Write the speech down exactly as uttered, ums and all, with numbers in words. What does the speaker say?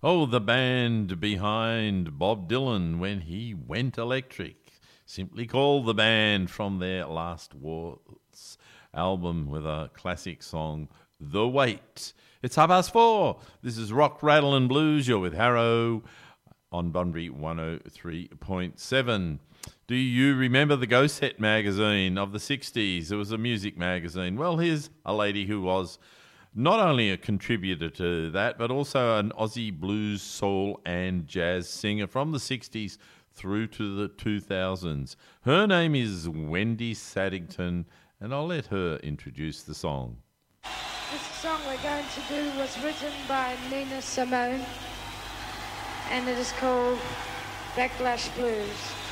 Oh, the band behind Bob Dylan when he went electric. Simply called The Band from their Last Waltz album with a classic song, The Wait. It's half past four. This is Rock, Rattle and Blues. You're with Harrow on Bunbury one oh three point seven. Do you remember the Go Set magazine of the sixties? It was a music magazine. Well, here's a lady who was not only a contributor to that, but also an Aussie blues, soul and jazz singer from the sixties through to the two thousands. Her name is Wendy Saddington, and I'll let her introduce the song. This song we're going to do was written by Nina Simone, and it is called Backlash Blues.